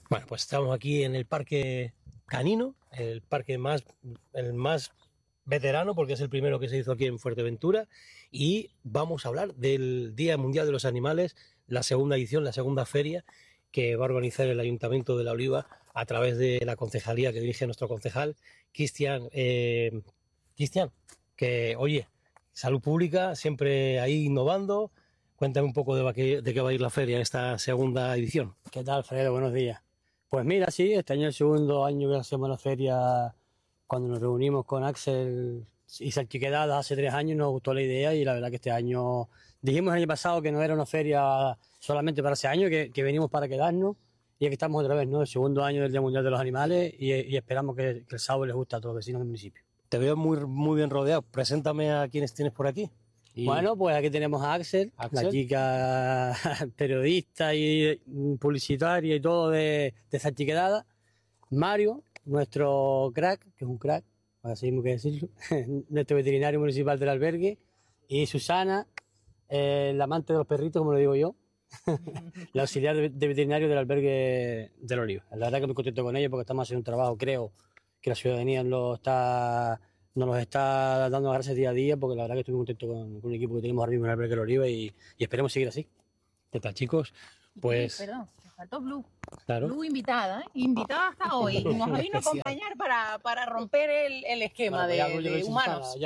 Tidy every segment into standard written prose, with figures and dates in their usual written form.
Bueno, pues estamos aquí en el Parque Canino, el más veterano, porque es el primero que se hizo aquí en Fuerteventura, y vamos a hablar del Día Mundial de los Animales, la segunda edición, la segunda feria que va a organizar el Ayuntamiento de La Oliva a través de la concejalía que dirige nuestro concejal, Cristian. Cristian, que oye, salud pública, siempre ahí innovando. Cuéntame un poco de qué va a ir la feria en esta segunda edición. ¿Qué tal, Alfredo? Buenos días. Pues mira, sí, este año es el segundo año que hacemos la feria. Cuando nos reunimos con Axel y Salchiquedada hace 3 años, nos gustó la idea y la verdad que este año, dijimos el año pasado que no era una feria solamente para ese año, que venimos para quedarnos, y aquí estamos otra vez, ¿no? El segundo año del Día Mundial de los Animales y esperamos que el sábado les guste a todos los vecinos del municipio. Te veo muy bien rodeado. Preséntame a quienes tienes por aquí. Bueno, pues aquí tenemos a Axel, la chica periodista y publicitaria y todo de Salchiquedada. Mario, nuestro crack, que es un crack, así mismo que decirlo, nuestro veterinario municipal del albergue. Y Susana, la amante de los perritos, como lo digo yo, la auxiliar de veterinario del albergue del Oliva. La verdad que muy contento con ellos porque estamos haciendo un trabajo, creo que la ciudadanía nos los está dando gracias día a día, porque la verdad que estoy muy contento con el equipo que tenemos ahora mismo en el albergue del Oliva y esperemos seguir así. ¿Qué tal, chicos? Pues... Sí, perdón, me faltó Blue. Claro. Blue invitada, invitada hasta hoy. Y nos vino a acompañar para romper el esquema de humanos.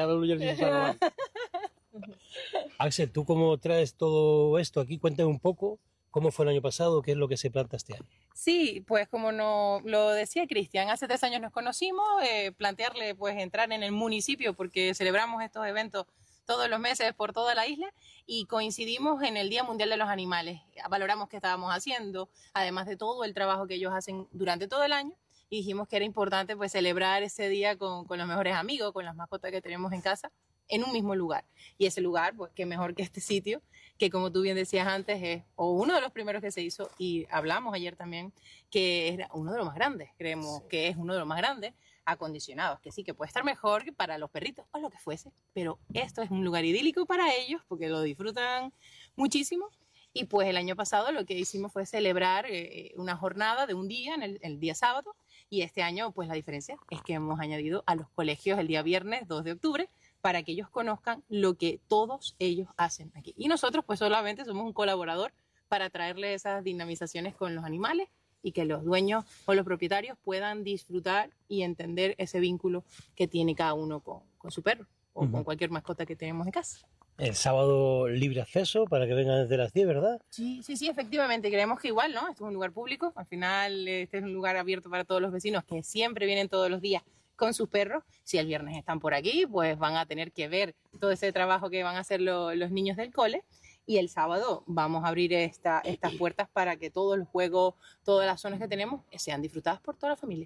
Axel, ¿tú cómo traes todo esto aquí? Cuéntame un poco cómo fue el año pasado, qué es lo que se planta este año. Sí, pues como lo decía Cristian, hace 3 años nos conocimos, plantearle pues entrar en el municipio porque celebramos estos eventos todos los meses por toda la isla y coincidimos en el Día Mundial de los Animales. Valoramos qué estábamos haciendo, además de todo el trabajo que ellos hacen durante todo el año, y dijimos que era importante pues celebrar ese día con los mejores amigos, con las mascotas que tenemos en casa, en un mismo lugar. Y ese lugar, pues qué mejor que este sitio, que como tú bien decías antes, es uno de los primeros que se hizo, y hablamos ayer también, que es uno de los más grandes, creemos que es uno de los más grandes, acondicionados, que sí, que puede estar mejor que para los perritos o lo que fuese, pero esto es un lugar idílico para ellos porque lo disfrutan muchísimo. Y pues el año pasado lo que hicimos fue celebrar una jornada de un día, en el día sábado, y este año pues la diferencia es que hemos añadido a los colegios el día viernes 2 de octubre para que ellos conozcan lo que todos ellos hacen aquí. Y nosotros pues solamente somos un colaborador para traerle esas dinamizaciones con los animales y que los dueños o los propietarios puedan disfrutar y entender ese vínculo que tiene cada uno con su perro o con cualquier mascota que tenemos en casa. El sábado libre acceso para que vengan desde las 10, ¿verdad? Sí, efectivamente. Creemos que igual, ¿no? Esto es un lugar público. Al final, este es un lugar abierto para todos los vecinos que siempre vienen todos los días con sus perros. Si el viernes están por aquí, pues van a tener que ver todo ese trabajo que van a hacer los niños del cole. Y el sábado vamos a abrir estas puertas para que todos los juegos, todas las zonas que tenemos, sean disfrutadas por toda la familia.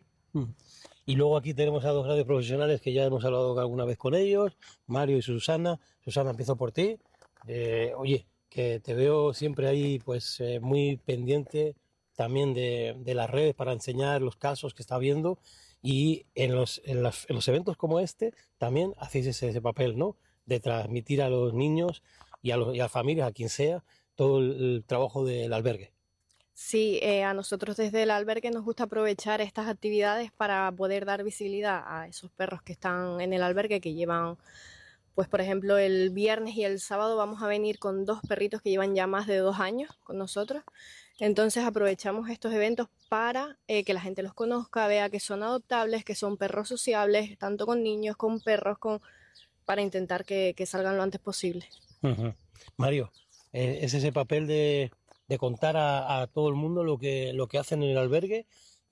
Y luego aquí tenemos a dos grandes profesionales que ya hemos hablado alguna vez con ellos, Mario y Susana. Susana, empiezo por ti. Oye, que te veo siempre ahí pues muy pendiente también de las redes para enseñar los casos que está viendo, y en los eventos como este también hacéis ese papel, ¿no? De transmitir a los niños y a las familias, a quien sea, todo el trabajo del albergue. Sí, a nosotros desde el albergue nos gusta aprovechar estas actividades para poder dar visibilidad a esos perros que están en el albergue, que llevan, pues por ejemplo, el viernes y el sábado vamos a venir con 2 perritos que llevan ya más de 2 años con nosotros. Entonces aprovechamos estos eventos para que la gente los conozca, vea que son adoptables, que son perros sociables, tanto con niños, con perros, para intentar que salgan lo antes posible. Mario, es ese papel de contar a todo el mundo lo que hacen en el albergue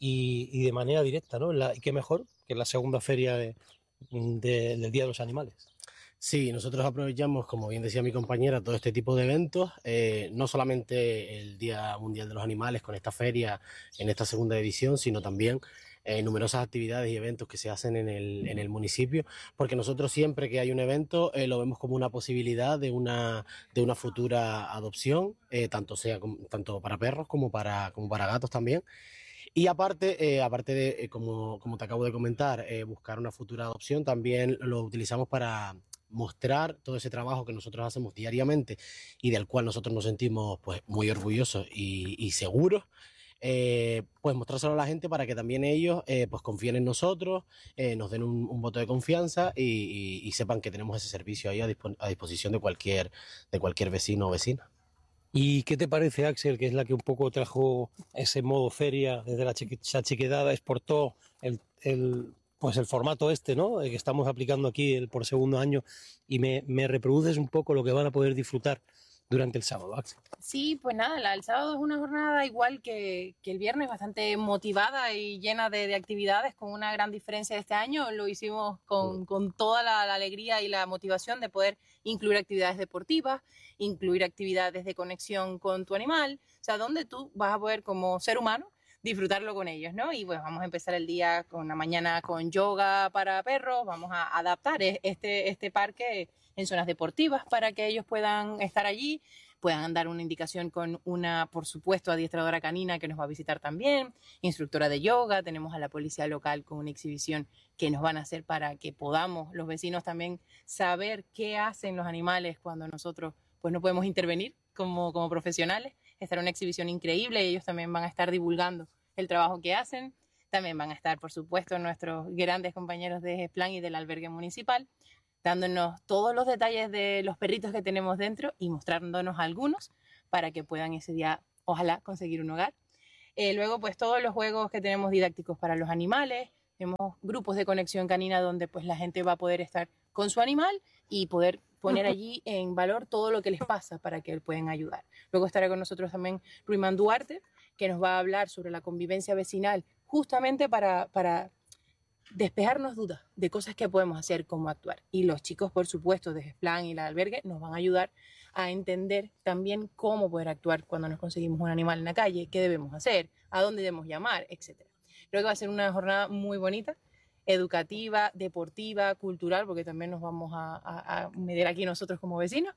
y de manera directa, ¿no? Y qué mejor que la segunda feria del Día de los Animales. Sí, nosotros aprovechamos, como bien decía mi compañera, todo este tipo de eventos, no solamente el Día Mundial de los Animales con esta feria en esta segunda edición, sino también numerosas actividades y eventos que se hacen en el municipio, porque nosotros siempre que hay un evento lo vemos como una posibilidad de una futura adopción, tanto para perros como para gatos también. Y aparte de, como te acabo de comentar, buscar una futura adopción, también lo utilizamos para mostrar todo ese trabajo que nosotros hacemos diariamente y del cual nosotros nos sentimos pues muy orgullosos y seguros, pues mostrárselo a la gente para que también ellos pues confíen en nosotros, nos den un voto de confianza y sepan que tenemos ese servicio ahí a disposición de cualquier vecino o vecina. ¿Y qué te parece, Axel, que es la que un poco trajo ese modo feria desde la Salchiquedada, exportó pues el formato ¿no? El que estamos aplicando aquí por segundo año, y me reproduces un poco lo que van a poder disfrutar durante el sábado, Axel? Sí, pues nada, el sábado es una jornada igual que el viernes, bastante motivada y llena de actividades, con una gran diferencia de este año. Lo hicimos con toda la alegría y la motivación de poder incluir actividades deportivas, incluir actividades de conexión con tu animal, o sea, donde tú vas a poder como ser humano disfrutarlo con ellos, ¿no? Y pues vamos a empezar el día con una mañana con yoga para perros, vamos a adaptar este parque en zonas deportivas para que ellos puedan estar allí, puedan dar una indicación con una, por supuesto, adiestradora canina que nos va a visitar también, instructora de yoga, tenemos a la policía local con una exhibición que nos van a hacer para que podamos los vecinos también saber qué hacen los animales cuando nosotros pues no podemos intervenir como profesionales. Estará una exhibición increíble y ellos también van a estar divulgando el trabajo que hacen. También van a estar, por supuesto, nuestros grandes compañeros de GESPLAN y del albergue municipal, dándonos todos los detalles de los perritos que tenemos dentro y mostrándonos algunos para que puedan ese día, ojalá, conseguir un hogar. Luego, pues todos los juegos que tenemos didácticos para los animales, tenemos grupos de conexión canina donde pues la gente va a poder estar con su animal y poder poner allí en valor todo lo que les pasa para que puedan ayudar. Luego estará con nosotros también Ruimán Duarte, que nos va a hablar sobre la convivencia vecinal, justamente para despejarnos dudas de cosas que podemos hacer, cómo actuar. Y los chicos, por supuesto, de GESPLAN y el albergue nos van a ayudar a entender también cómo poder actuar cuando nos conseguimos un animal en la calle, qué debemos hacer, a dónde debemos llamar, etc. Creo que va a ser una jornada muy bonita, educativa, deportiva, cultural, porque también nos vamos a medir aquí nosotros como vecinos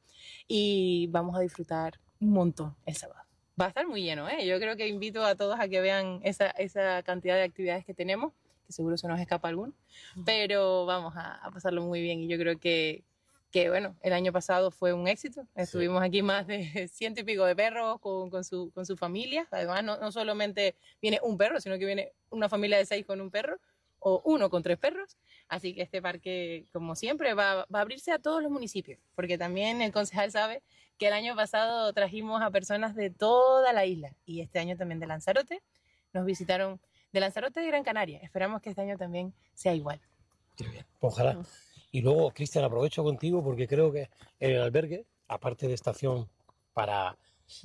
y vamos a disfrutar un montón el sábado. Va a estar muy lleno, ¿eh? Yo creo que invito a todos a que vean esa cantidad de actividades que tenemos, que seguro se nos escapa alguno, pero vamos a pasarlo muy bien y yo creo que bueno, el año pasado fue un éxito. Estuvimos aquí más de 100 y pico de perros con su familia. Además, no solamente viene un perro, sino que viene una familia de 6 con un perro o uno con 3 perros. Así que este parque, como siempre, va a abrirse a todos los municipios, porque también el concejal sabe que el año pasado trajimos a personas de toda la isla y este año también de Lanzarote. Nos visitaron de Lanzarote y Gran Canaria. Esperamos que este año también sea igual. Qué bien. Ojalá. Y luego, Cristian, aprovecho contigo porque creo que el albergue, aparte de estación para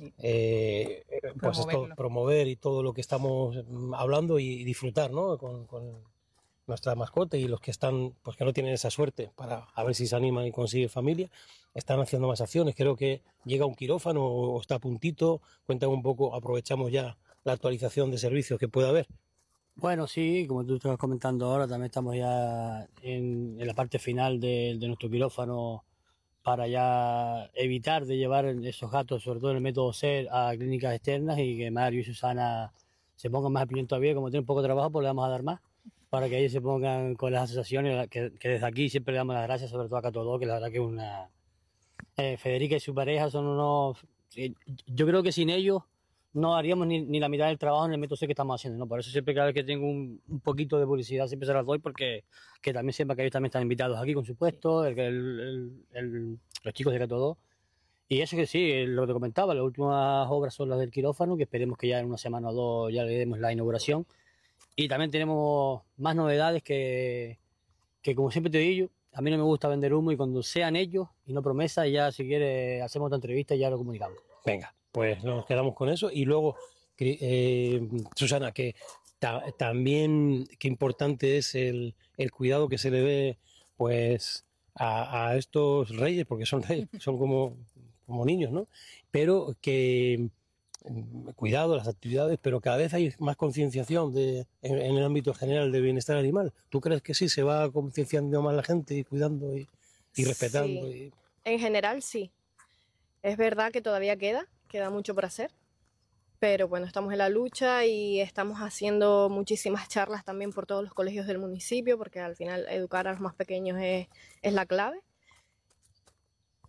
pues promover y todo lo que estamos hablando y disfrutar, ¿no? con nuestra mascota y los que están, pues que no tienen esa suerte para a ver si se animan y consiguen familia, están haciendo más acciones. Creo que llega un quirófano o está a puntito. Cuéntame un poco, aprovechamos ya la actualización de servicios que pueda haber. Bueno, sí, como tú estabas comentando ahora, también estamos ya en la parte final de nuestro quirófano para ya evitar de llevar esos gatos, sobre todo en el método SER, a clínicas externas y que Mario y Susana se pongan más al pimiento todavía. Como tienen poco trabajo, pues le vamos a dar más para que ellos se pongan con las asociaciones, que desde aquí siempre le damos las gracias, sobre todo a Cato 2, que la verdad que es una... Federica y su pareja son unos... Yo creo que sin ellos no haríamos ni la mitad del trabajo en el método C que estamos haciendo, ¿no? Por eso siempre cada vez que tengo un poquito de publicidad siempre se las doy, porque que también siempre que ellos también están invitados aquí con su puesto, los chicos de Cato 2. Y eso que sí, lo que te comentaba, las últimas obras son las del quirófano, que esperemos que ya en una semana o dos ya le demos la inauguración. Y también tenemos más novedades que como siempre te digo, a mí no me gusta vender humo y cuando sean ellos y no promesas, ya si quieres hacemos otra entrevista y ya lo comunicamos. Venga, pues nos quedamos con eso. Y luego, Susana, que también qué importante es el cuidado que se le dé pues a estos reyes, porque son reyes, son como niños, ¿no? Pero que cuidado, las actividades, pero cada vez hay más concienciación en el ámbito general de bienestar animal. ¿Tú crees que sí se va concienciando más la gente y cuidando y respetando? Sí. En general sí. Es verdad que todavía queda mucho por hacer, pero bueno, estamos en la lucha y estamos haciendo muchísimas charlas también por todos los colegios del municipio, porque al final educar a los más pequeños es la clave.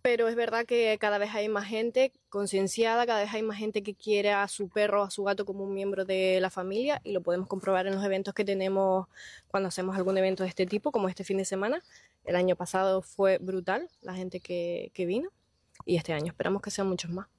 pero es verdad que cada vez hay más gente concienciada, cada vez hay más gente que quiere a su perro o a su gato como un miembro de la familia, y lo podemos comprobar en los eventos que tenemos cuando hacemos algún evento de este tipo, como este fin de semana. El año pasado fue brutal la gente que vino, y este año esperamos que sean muchos más.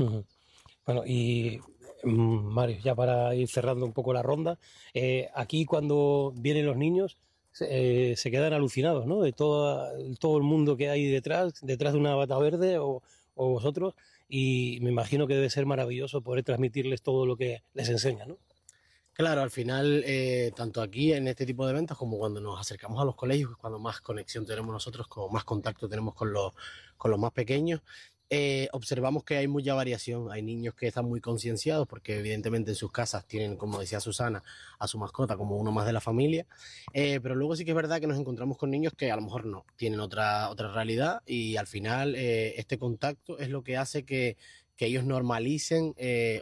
Bueno, y Mario, ya para ir cerrando un poco la ronda, aquí cuando vienen los niños se quedan alucinados, ¿no? De todo el mundo que hay detrás de una bata verde o vosotros, y me imagino que debe ser maravilloso poder transmitirles todo lo que les enseña, ¿no? Claro, al final, tanto aquí en este tipo de eventos como cuando nos acercamos a los colegios, que es cuando más conexión tenemos nosotros, como más contacto tenemos con los más pequeños, observamos que hay mucha variación. Hay niños que están muy concienciados porque evidentemente en sus casas tienen, como decía Susana, a su mascota como uno más de la familia, pero luego sí que es verdad que nos encontramos con niños que a lo mejor no, tienen otra realidad, y al final este contacto es lo que hace que ellos normalicen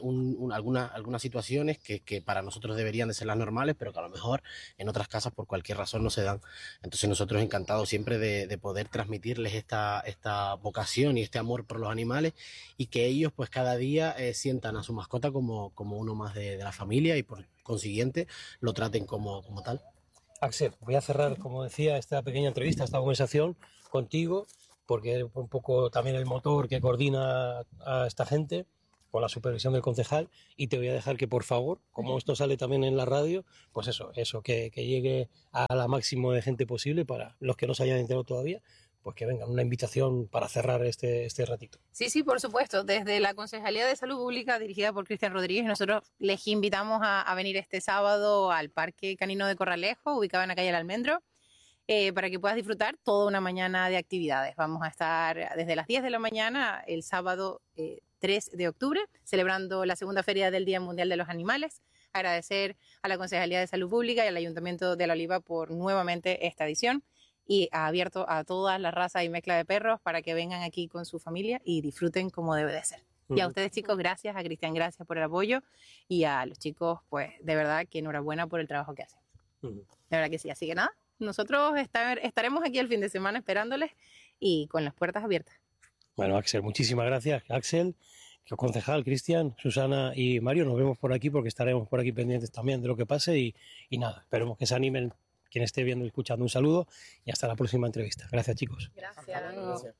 algunas situaciones que para nosotros deberían de ser las normales, pero que a lo mejor en otras casas por cualquier razón no se dan. Entonces nosotros encantados siempre de poder transmitirles esta vocación y este amor por los animales, y que ellos pues cada día sientan a su mascota como uno más de la familia, y por consiguiente lo traten como tal. Axel, voy a cerrar, como decía, esta pequeña entrevista, esta conversación contigo, porque es un poco también el motor que coordina a esta gente, con la supervisión del concejal, y te voy a dejar que, por favor, como esto sale también en la radio, pues eso que llegue a la máximo de gente posible, para los que no se hayan enterado todavía, pues que vengan, una invitación para cerrar este ratito. Sí, por supuesto. Desde la Concejalía de Salud Pública, dirigida por Cristian Rodríguez, nosotros les invitamos a venir este sábado al Parque Canino de Corralejo, ubicado en la calle El Almendro, para que puedas disfrutar toda una mañana de actividades. Vamos a estar desde las 10 de la mañana el sábado 3 de octubre, celebrando la segunda feria del Día Mundial de los Animales. Agradecer a la Concejalía de Salud Pública y al Ayuntamiento de La Oliva por nuevamente esta edición, y ha abierto a todas las razas y mezcla de perros para que vengan aquí con su familia y disfruten como debe de ser. Y a ustedes, chicos, gracias. A Cristian, gracias por el apoyo, y a los chicos, pues de verdad que enhorabuena por el trabajo que hacen. De verdad que sí. Así que nada, nosotros estaremos aquí el fin de semana esperándoles y con las puertas abiertas. Bueno, Axel, muchísimas gracias. Axel, concejal, Cristian, Susana y Mario, nos vemos por aquí, porque estaremos por aquí pendientes también de lo que pase, y nada, esperemos que se animen quien esté viendo y escuchando. Un saludo y hasta la próxima entrevista. Gracias, chicos. Gracias.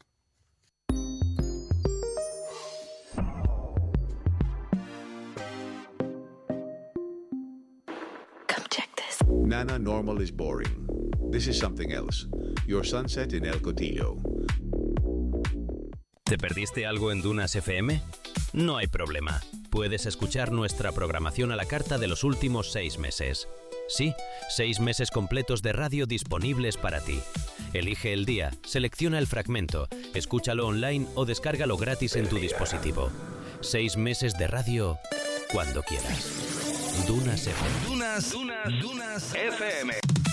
Nana normal is boring. This is something else. Your sunset in El Cotillo. ¿Te perdiste algo en Dunas FM? No hay problema. Puedes escuchar nuestra programación a la carta de los últimos 6 meses. Sí, 6 meses completos de radio disponibles para ti. Elige el día, selecciona el fragmento, escúchalo online o descárgalo gratis en tu dispositivo. 6 meses de radio cuando quieras. Dunas FM. Dunas FM.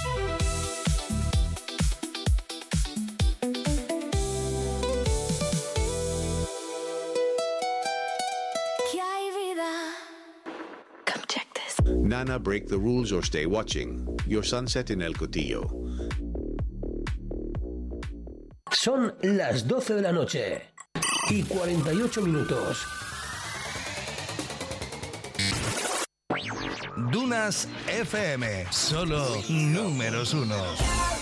Nana, break the rules or stay watching. Your sunset in El Cotillo. Son las 12 de la noche y 48 minutos. Dunas FM, solo números 1.